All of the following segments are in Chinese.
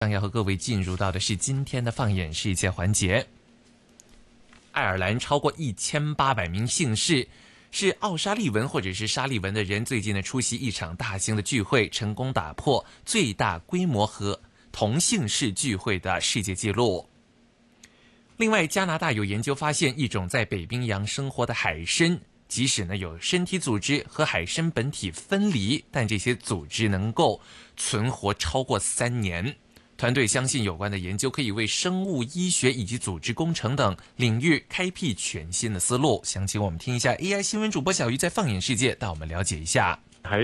要和各位进入到的是今天的放眼世界环节。爱尔兰超过1800名姓氏是奥沙利文或者是沙利文的人，最近呢出席一场大型的聚会，成功打破最大规模和同姓氏聚会的世界纪录。另外，加拿大有研究发现，一种在北冰洋生活的海参，即使呢有身体组织和海参本体分离，但这些组织能够存活超过3年。团队相信有关的研究可以为生物医学以及组织工程等领域开辟全新的思路。详情我们听一下 AI 新闻主播小鱼在放眼世界带我们了解一下。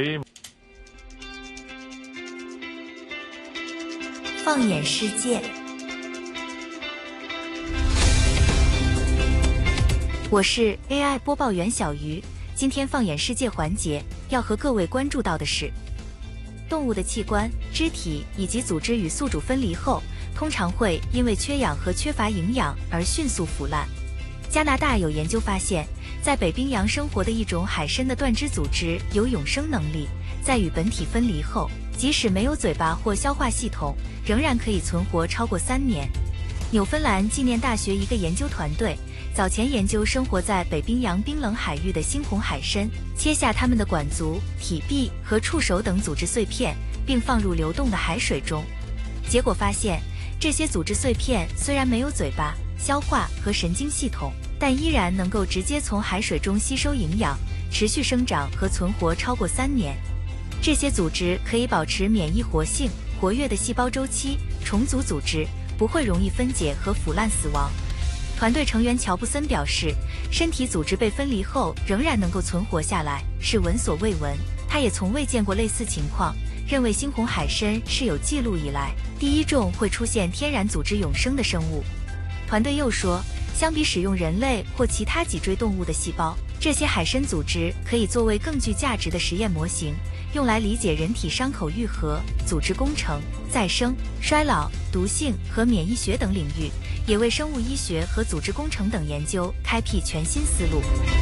放眼世界，我是 AI 播报员小鱼。今天放眼世界环节要和各位关注到的是，动物的器官、肢体以及组织与宿主分离后，通常会因为缺氧和缺乏营养而迅速腐烂。加拿大有研究发现，在北冰洋生活的一种海参的断肢组织有永生能力，在与本体分离后，即使没有嘴巴或消化系统，仍然可以存活超过3年。纽芬兰纪念大学一个研究团队早前研究生活在北冰洋冰冷海域的猩红海参，切下它们的管足、体壁和触手等组织碎片，并放入流动的海水中。结果发现，这些组织碎片虽然没有嘴巴、消化和神经系统，但依然能够直接从海水中吸收营养，持续生长和存活超过3年。这些组织可以保持免疫活性、活跃的细胞周期、重组组织，不会容易分解和腐烂死亡。团队成员乔布森表示，身体组织被分离后仍然能够存活下来，是闻所未闻。他也从未见过类似情况，认为猩红海参是有记录以来第一种会出现天然组织永生的生物。团队又说，相比使用人类或其他脊椎动物的细胞，这些海参组织可以作为更具价值的实验模型，用来理解人体伤口愈合、组织工程、再生、衰老、毒性和免疫学等领域，也为生物医学和组织工程等研究开辟全新思路。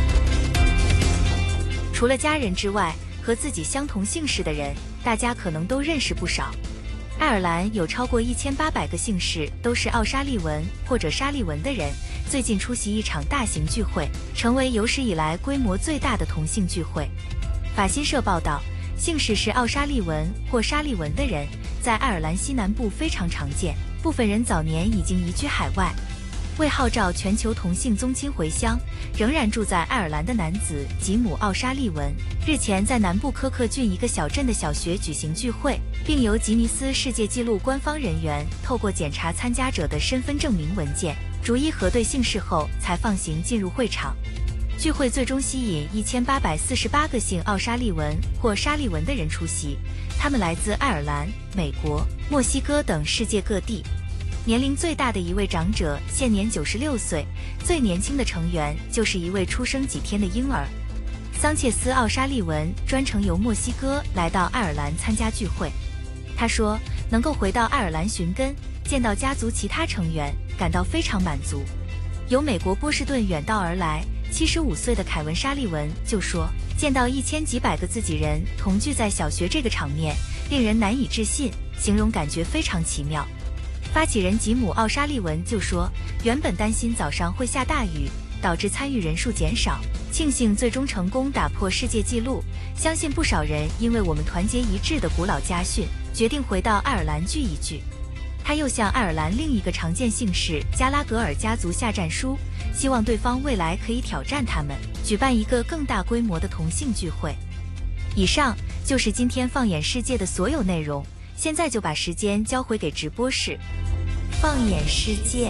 除了家人之外，和自己相同姓氏的人，大家可能都认识不少。爱尔兰有超过1800个姓氏都是奥沙利文或者沙利文的人，最近出席一场大型聚会，成为有史以来规模最大的同姓聚会。法新社报道，姓氏是奥沙利文或沙利文的人，在爱尔兰西南部非常常见，部分人早年已经移居海外。为号召全球同性宗亲回乡，仍然住在爱尔兰的男子吉姆·奥沙利文，日前在南部科克郡一个小镇的小学举行聚会，并由吉尼斯世界纪录官方人员透过检查参加者的身份证明文件，逐一核对姓氏后才放行进入会场。聚会最终吸引1848个姓奥沙利文或沙利文的人出席，他们来自爱尔兰、美国、墨西哥等世界各地。年龄最大的一位长者现年96岁，最年轻的成员就是一位出生几天的婴儿。桑切斯·奥沙利文专程由墨西哥来到爱尔兰参加聚会。他说，能够回到爱尔兰寻根，见到家族其他成员，感到非常满足。由美国波士顿远道而来75岁的凯文·沙利文就说，见到1000几百个自己人同聚在小学这个场面，令人难以置信，形容感觉非常奇妙。发起人吉姆·奥沙利文就说，原本担心早上会下大雨，导致参与人数减少，庆幸最终成功打破世界纪录。相信不少人因为我们团结一致的古老家训，决定回到爱尔兰聚一聚。他又向爱尔兰另一个常见姓氏加拉格尔家族下战书，希望对方未来可以挑战他们，举办一个更大规模的同姓聚会。以上就是今天放眼世界的所有内容，现在就把时间交回给直播室。放眼世界。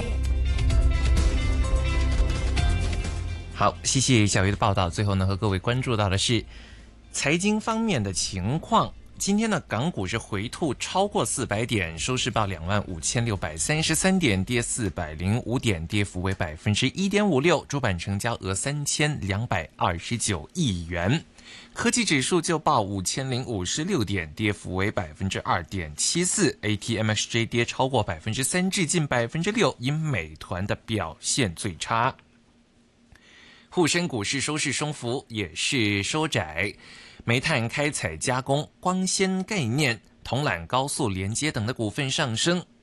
好，谢谢小鱼的报道。最后呢，和各位关注到的是财经方面的情况。今天呢，港股是回吐超过400点，收市报25,633点，跌405点，跌幅为1.56%，主板成交额3229亿元。科技指数就报5056点，跌幅为2.74%，ATMXJ 跌超过3%，至近6%，因美团的表现最差。沪深股市收市升幅也是收窄，煤炭开采加工、光纤概念、 铜缆高速连接等的股份上升。